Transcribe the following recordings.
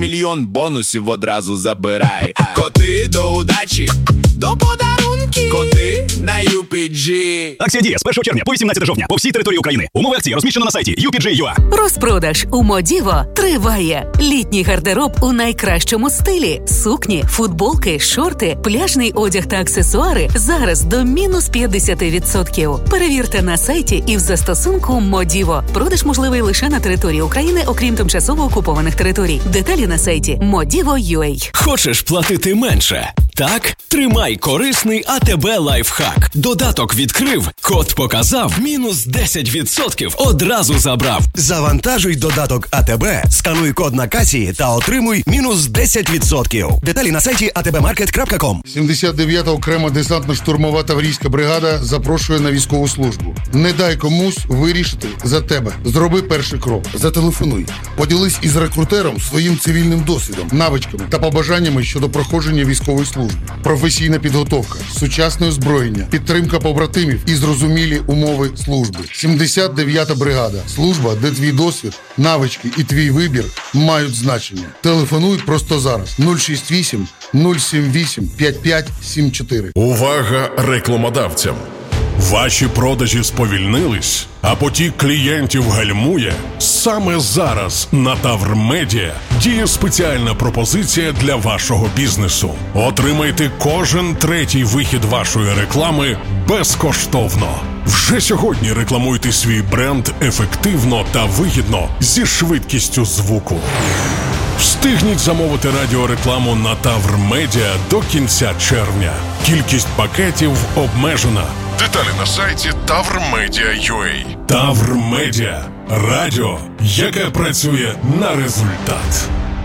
мільйон бонусів одразу забирай. Коти до удачі, до подарунків. Коти на UPG. Акція діє з 1 червня по 18 жовтня по всій території України. Умови акції розміщено на сайті UPG.ua. Розпродаж у Модіво триває. Літній гардероб у найкращому стилі. Сукні, футболки, шорти, пляжний одяг та аксесуари зараз до мінус 50%. Перевірте на сайті і в застосунку Модіво. Продаж можливий лише на території України, окрім тимчасово окупованих територій. Деталі на сайті Modivo.ua. Хочеш платити менше? Так? Тримай корисний АТБ лайфхак. Додаток відкрив, код показав, мінус 10% одразу забрав. Завантажуй додаток АТБ, скануй код на касі та отримуй мінус 10%. Деталі на сайті atbmarket.com. 79-та окрема десантно-штурмова таврійська бригада запрошує на військову службу. Не дай комусь вирішити за тебе. Зроби перший крок. Зателефонуй. Поділись із рекрутером своїм цивільним досвідом, навичками та побажаннями щодо проходження військової служби. Професійна підготовка, сучасне озброєння, підтримка побратимів і зрозумілі умови служби. 79-та бригада. Служба, де твій досвід, навички і твій вибір мають значення. Телефонуй просто зараз. 068 078 5574. Увага рекламодавцям! Ваші продажі сповільнились, а потік клієнтів гальмує? Саме зараз на Тавр Медіа діє спеціальна пропозиція для вашого бізнесу. Отримайте кожен третій вихід вашої реклами безкоштовно. Вже сьогодні рекламуйте свій бренд ефективно та вигідно зі швидкістю звуку. Встигніть замовити радіорекламу на Тавр Медіа до кінця червня. Кількість пакетів обмежена. Деталі на сайті tavrmedia.ua. Тавр Медіа. Радіо, яке працює на результат.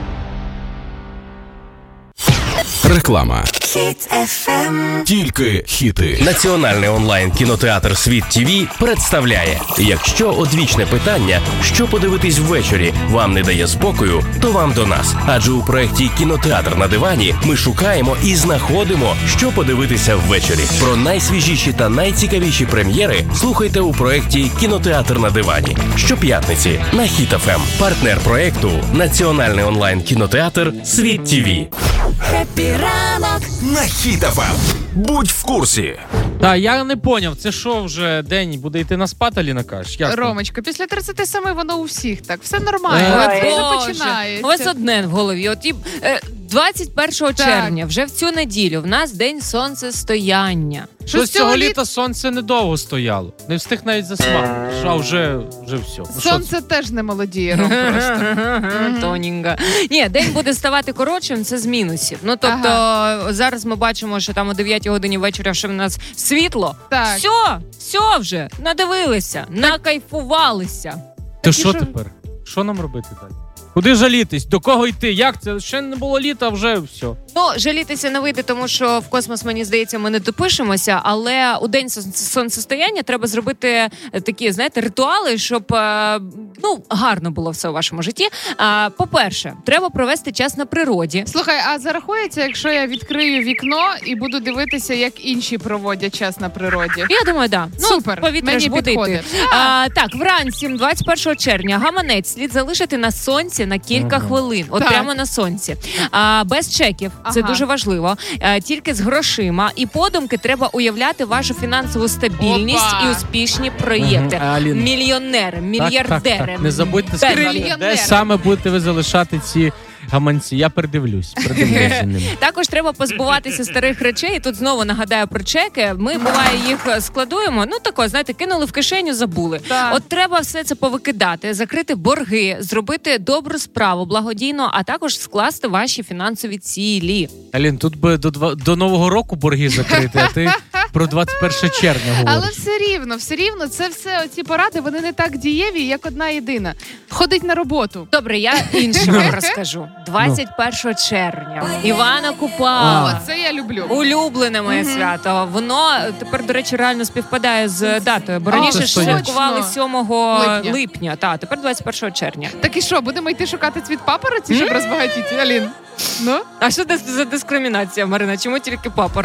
Реклама. Хіт FM. Тільки хіти. Національний онлайн-кінотеатр «Світ ТВ» представляє: якщо одвічне питання, що подивитись ввечері, вам не дає спокою, то вам до нас. Адже у проєкті «Кінотеатр на дивані» ми шукаємо і знаходимо, що подивитися ввечері. Про найсвіжіші та найцікавіші прем'єри слухайте у проєкті «Кінотеатр на дивані» щоп'ятниці на Хіт FM. Партнер проєкту – Національний онлайн-кінотеатр «Світ ТВ». Хеппі ранок. На Хіт FM. Будь в курсі. Та я не поняв, це що вже день буде йти на спад, Аліна кажеш? Як Ромочка, після 37 воно у всіх так. Все нормально. Це вже починається. Ось одне в голові. От 21 червня, вже в цю неділю, в нас день сонцестояння. Щось цього літа сонце недовго стояло. Не встиг навіть засмагнути. А вже все. Сонце теж не молодіє, Ром, просто. Тоненько. Ні, день буде ставати коротшим, це з мінусів. Ну, тобто, зараз ми бачимо, що там о 9 годині вечора ще в нас світло. Так. Все вже, надивилися, накайфувалися. То що тепер? Що нам робити далі? Куди жалітись? До кого йти? Як це? Ще не було літа, вже все. Ну, жалітися не вийде, тому що в космос, мені здається, ми не допишемося, але у день сонцестояння треба зробити такі, знаєте, ритуали, щоб, гарно було все у вашому житті. По-перше, треба провести час на природі. Слухай, а зарахується, якщо я відкрию вікно і буду дивитися, як інші проводять час на природі? Я думаю, да. Супер, повітря ж мені буде йти. Так, вранці, 21 червня, гаманець слід залишити на сонці на кілька хвилин. От прямо на сонці. Без чеків. Це дуже важливо. Тільки з грошима. І подумки треба уявляти вашу фінансову стабільність і успішні проєкти. Мільйонери, мільярдери. Так. Не забудьте сказати, де саме будете ви залишати ці гаманці. Я придивлюсь за ними. Також треба позбуватися старих речей. Тут знову нагадаю про чеки. Ми, буває, їх складуємо. Знаєте, кинули в кишеню, забули. Так. От треба все це повикидати, закрити борги, зробити добру справу, благодійно, а також скласти ваші фінансові цілі. Алін, тут би до Нового року борги закрити, а ти про 21 червня говориш. Але все рівно, це все, оці поради, вони не так дієві, як одна єдина. Ходить на роботу. Добре, я інше вам розкажу. 21 червня. Івана Купала. Це я люблю. Улюблене моє свято. Воно тепер, до речі, реально співпадає з датою. Бо раніше святкували 7 липня. Та, тепер 21 червня. Так і що, будемо йти шукати цвіт папороті, щоб розбагатіти, Алін? Ну? А що це за дискримінація, Марина? Чому тільки папороті?